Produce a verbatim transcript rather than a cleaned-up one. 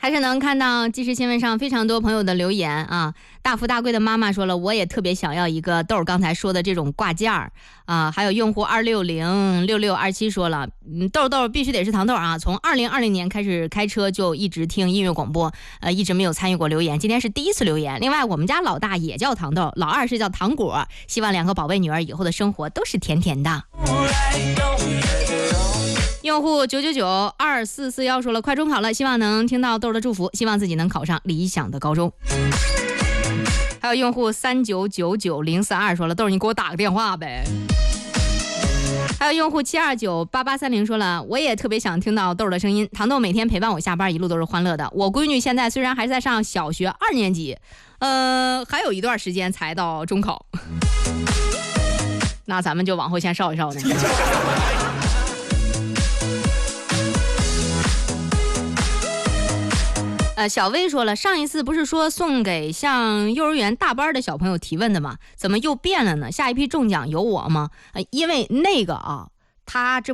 还是能看到即时新闻上非常多朋友的留言啊。大富大贵的妈妈说了，我也特别想要一个豆儿刚才说的这种挂件儿啊。还有用户二六零六六二七说了，嗯，豆豆必须得是糖豆啊。从二零二零年开始开车就一直听音乐广播，呃，一直没有参与过留言，今天是第一次留言。另外，我们家老大也叫糖豆，老二是叫糖果，希望两个宝贝女儿以后的生活都是甜甜的。用户九九九二四四幺说了，快中考了，希望能听到豆的祝福，希望自己能考上理想的高中。还有用户三九九九零三二说了，豆你给我打个电话呗。还有用户七二九八八三零说了，我也特别想听到豆的声音，糖豆每天陪伴我下班，一路都是欢乐的。我闺女现在虽然还在上小学二年级，呃，还有一段时间才到中考，那咱们就往后先稍一稍呢。呃，小薇说了，上一次不是说送给像幼儿园大班的小朋友提问的吗？怎么又变了呢？下一批中奖有我吗？呃，因为那个啊，他这